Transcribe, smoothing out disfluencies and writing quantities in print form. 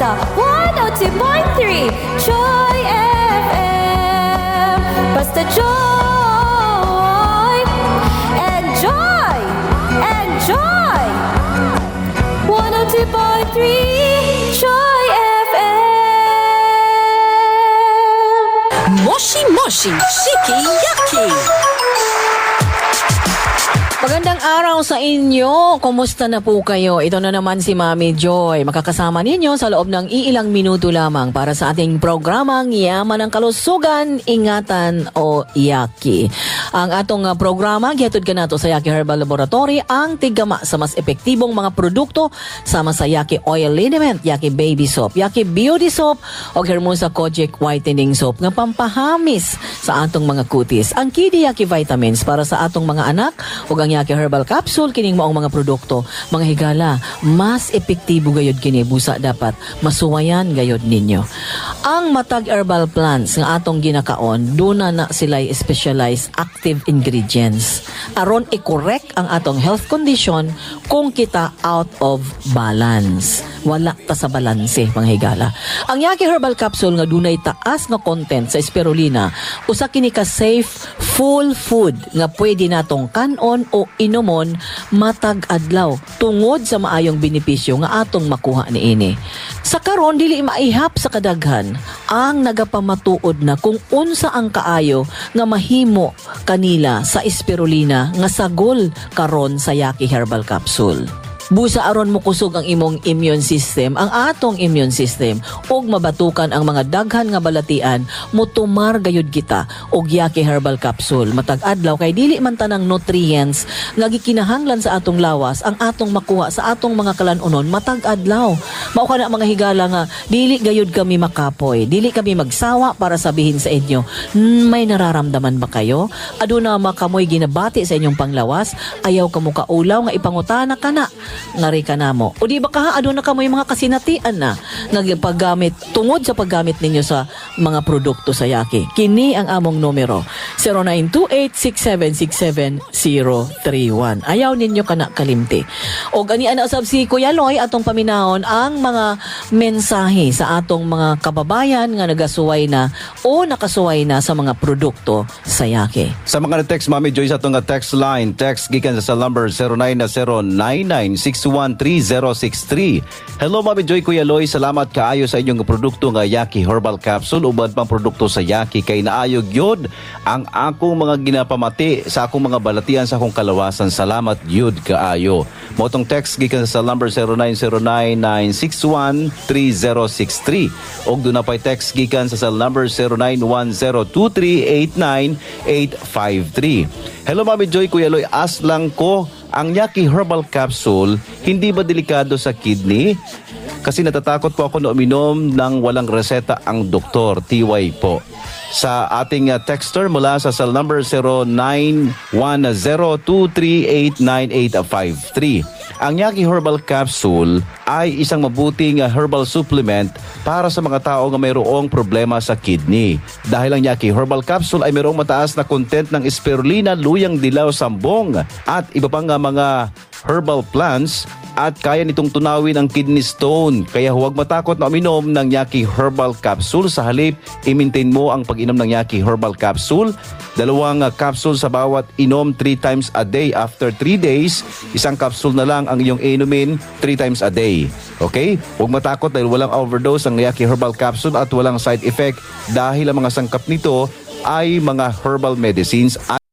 sa 102.3 Joy FM. Basta joy! Enjoy! Enjoy! 102.3 Joy FM. Moshi Moshi Shiki Yaki. Magandang araw sa inyo. Kumusta na po kayo? Ito na naman si Mami Joy. Makakasama ninyo sa loob ng iilang minuto lamang para sa ating programang Yaman ng Kalusugan, Ingatan o Yaki. Ang atong programa, gihatod ka nato sa Yaki Herbal Laboratory, ang tigama sa mas epektibong mga produkto sama sa Yaki Oil Liniment, Yaki Baby Soap, Yaki Beauty Soap o Hermosa Kojic Whitening Soap nga pampahamis sa atong mga kutis. Ang Kidi Yaki Vitamins para sa atong mga anak o ang Yaki Herbal Capsule, kining maong mga produkto, mga higala, mas epektibo gayod kini, busa dapat masuwayan gayod ninyo. Ang matag herbal plants nga atong ginakaon, duna na sila'y specialized active ingredients aron i-correct ang atong health condition kung kita out of balance. Wala ta sa balanse, mga higala. Ang Yaki Herbal Capsule nga dunay taas nga content sa spirulina, usa kini ka safe full food nga pwede natong kanon o inumon matag adlaw tungod sa maayong benepisyo nga atong makuha niini. Sa karon dili maihap sa kadaghan ang nagapamatuod na kung unsa ang kaayo nga mahimo kanila sa spirulina nga sagol karon sa Yaki Herbal Capsule. Busa aron mo kusog ang imong immune system, ang atong immune system, og mabatukan ang mga daghan nga balatian, mutumar gayud kita og Yaki Herbal Capsule. Matag adlaw kay dili man tanang nutrients nga gikinahanglan sa atong lawas ang atong makuha sa atong mga kalanunon matag adlaw. Mao kana mga higala nga dili gayud kami makapoy, dili kami magsawa para sabihin sa inyo, may nararamdaman ba kayo? Aduna makamoy ginabati sa inyong panglawas, ayaw kamo kaulaw nga ipangutana kana ngari ka na mo. O di ba kaha, aduna ka mo yung mga kasinatian na nagpaggamit, tungod sa paggamit ninyo sa mga produkto sa Yaki. Kini ang among numero, 0928-6767-031. Ayaw ninyo ka na kalimti. O gani ana usab si Kuya Loy atong paminahon ang mga mensahe sa atong mga kababayan nga nagasuway na o nakasuway na sa mga produkto sa Yaki. Sa mga na-text, Mami Joy, sa itong text line, text gikan sa number 0909-613-063. Hello, Mami Joy, Kuya Loy, salamat kaayo sa inyong produkto nga Yaki Herbal Capsule. Ubad pang produkto sa Yaki kay naayog yod ang akong mga ginapamati sa akong mga balatian sa akong kalawasan. Salamat yod kaayo. Motong text gikan sa number 0909-961-3063. Og doon na pa'y text gikan sa cell number 0910-2389-853. Hello, Mami Joy, Kuya Loy, as lang ko, ang Yaki Herbal Capsule, hindi ba delikado sa kidney? Kasi natatakot po ako na uminom ng walang reseta ang doktor. TY po. Sa ating texter mula sa cell number 0910-2389-853. Ang Yaki Herbal Capsule ay isang mabuting herbal supplement para sa mga tao nga mayroong problema sa kidney. Dahil ang Yaki Herbal Capsule ay mayroong mataas na content ng spirulina, luyang dilaw, sambong at iba pang mga herbal plants at kaya nitong tunawin ang kidney stone. Kaya huwag matakot na uminom ng Yaki Herbal Capsule. Sa halip, i-maintain mo ang pag-inom ng Yaki Herbal Capsule. 2 capsule sa bawat inom 3 times a day. After 3 days, isang capsule na lang ang iyong inumin 3 times a day. Okay? Huwag matakot dahil walang overdose ang Yaki Herbal Capsule at walang side effect dahil ang mga sangkap nito ay mga herbal medicines.